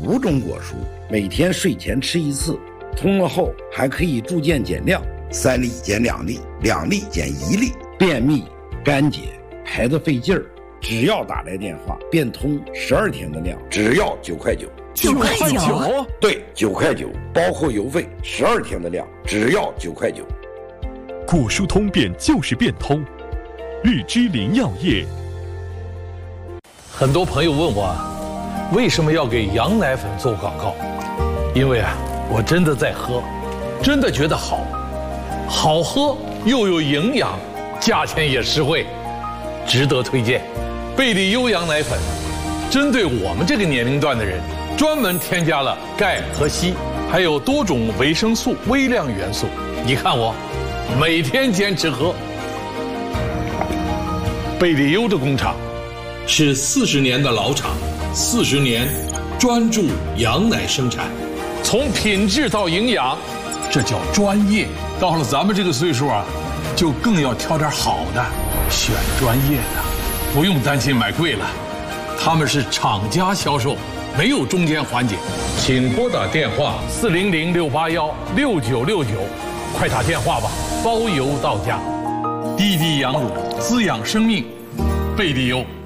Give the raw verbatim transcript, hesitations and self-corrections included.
五种果蔬，每天睡前吃一次，通了后还可以逐渐减量，三粒减两粒，两粒减一粒。便秘、干结、排得费劲儿，只要打来电话，变通十二天的量，只要九块九。 九块九？ 对，九块九，包括邮费，十二天的量，只要九块九。 果蔬通便就是变通，日之林药业。 很多朋友问我，为什么要给羊奶粉做广告？因为啊，我真的在喝，真的觉得好，好喝又有营养，价钱也实惠，值得推荐。贝利优羊奶粉，针对我们这个年龄段的人，专门添加了钙和硒，还有多种维生素、微量元素。你看我，每天坚持喝。贝利优的工厂是四十年的老厂，四十年专注羊奶生产，从品质到营养，这叫专业。到了咱们这个岁数啊，就更要挑点好的，选专业的，不用担心买贵了。他们是厂家销售，没有中间环节。请拨打电话四零零六八幺六九六九，快打电话吧，包邮到家。滴滴羊乳滋养生命，贝利优。